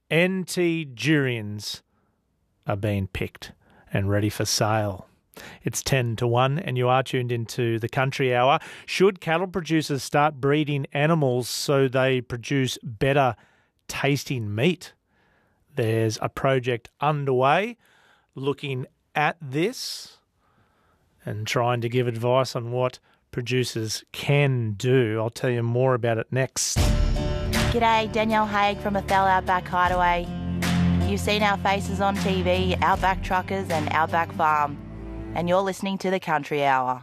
NT durians are being picked and ready for sale. It's 10 to 1 and you are tuned into the Country Hour. Should cattle producers start breeding animals so they produce better tasting meat? There's a project underway looking at this and trying to give advice on what producers can do. I'll tell you more about it next. G'day, Danielle Haig from Athel Outback Hideaway. You've seen our faces on TV, Outback Truckers and Outback Farm, and you're listening to the Country Hour.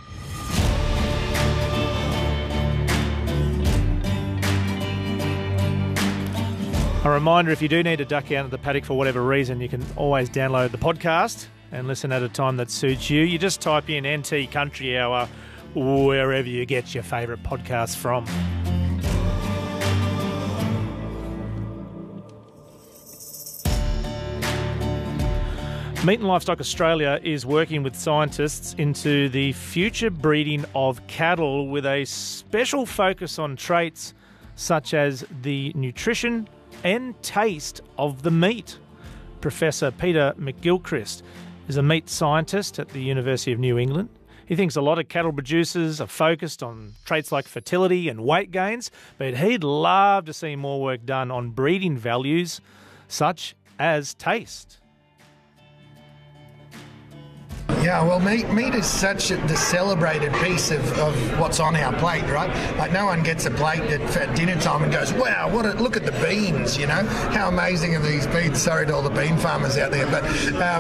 A reminder, if you do need to duck out of the paddock for whatever reason, you can always download the podcast and listen at a time that suits you. You just type in NT Country Hour wherever you get your favourite podcasts from. Meat and Livestock Australia is working with scientists into the future breeding of cattle with a special focus on traits such as the nutrition and taste of the meat. Professor Peter McGilchrist is a meat scientist at the University of New England. He thinks a lot of cattle producers are focused on traits like fertility and weight gains, but he'd love to see more work done on breeding values such as taste. Yeah, well, meat is such the celebrated piece of what's on our plate, right? Like, no one gets a plate at dinner time and goes, wow, look at the beans, you know? How amazing are these beans? Sorry to all the bean farmers out there, but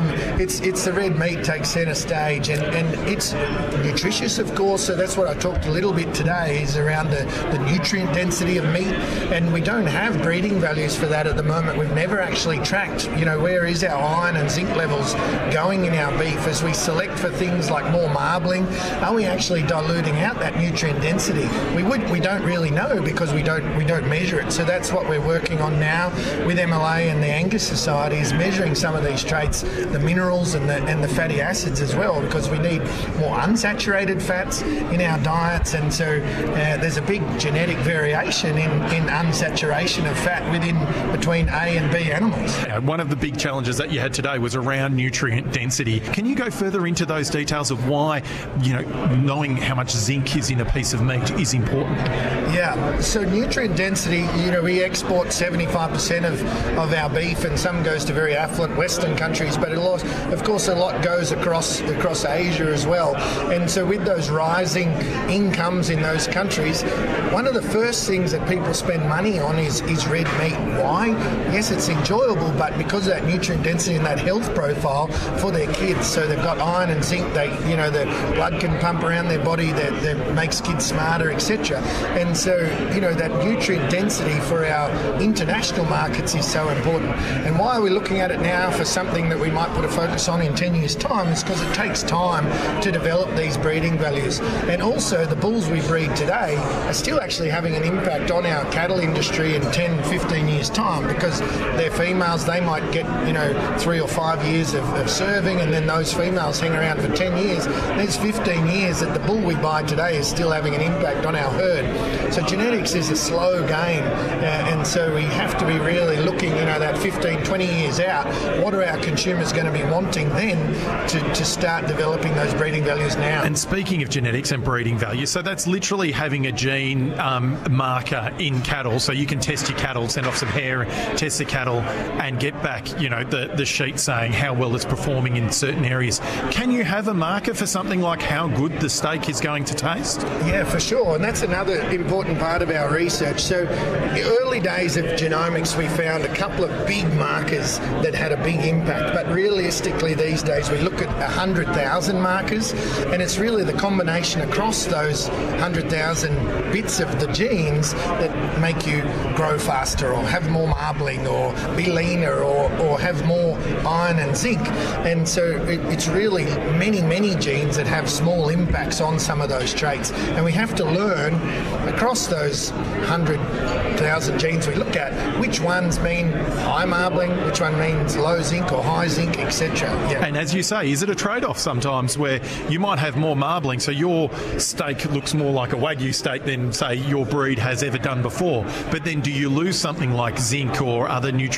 it's the red meat takes centre stage, and it's nutritious, of course, so that's what I talked a little bit today, is around the nutrient density of meat, and we don't have breeding values for that at the moment. We've never actually tracked, where is our iron and zinc levels going in our beef as we select for things like more marbling. Are we actually diluting out that nutrient density? We don't really know because we don't measure it. So that's what we're working on now with MLA and the Angus Society, is measuring some of these traits, the minerals and the fatty acids as well, because we need more unsaturated fats in our diets, and so there's a big genetic variation in unsaturation of fat between A and B animals. One of the big challenges that you had today was around nutrient density. Can you go further into those details of why, knowing how much zinc is in a piece of meat is important? Yeah, so nutrient density, we export 75% of our beef, and some goes to very affluent Western countries, but of course a lot goes across Asia as well. And so with those rising incomes in those countries, one of the first things that people spend money on is red meat. Why? Yes, it's enjoyable, but because of that nutrient density and that health profile for their kids. So they've got iron and zinc, the blood can pump around their body, that makes kids smarter, etc. And so, that nutrient density for our international markets is so important. And why are we looking at it now for something that we might put a focus on in 10 years' time? Is because it takes time to develop these breeding values. And also, the bulls we breed today are still actually having an impact on our cattle industry in 10, 15 years' time, because they're females, they might get, 3 or 5 years of serving, and then those females hang around for 10 years. There's 15 years that the bull we buy today is still having an impact on our herd. So genetics is a slow game, and so we have to be really looking, that 15, 20 years out, what are our consumers going to be wanting then to start developing those breeding values now? And speaking of genetics and breeding values, so that's literally having a gene marker in cattle, so you can test your cattle, send off some hair, test the cattle, and get back, the sheet saying how well it's performing in certain areas. Can you have a marker for something like how good the steak is going to taste? Yeah, for sure, and that's another important part of our research. So in the early days of genomics, we found a couple of big markers that had a big impact, but realistically these days we look at 100,000 markers, and it's really the combination across those 100,000 bits of the genes that make you grow faster or have more marbling or be leaner or have more iron and zinc. And so it's really many genes that have small impacts on some of those traits, and we have to learn across those 100,000 genes we look at which ones mean high marbling, which one means low zinc or high zinc, etc. Yeah. And as you say, is it a trade-off sometimes where you might have more marbling, so your steak looks more like a Wagyu steak than, say, your breed has ever done before, but then do you lose something like zinc or other nutrients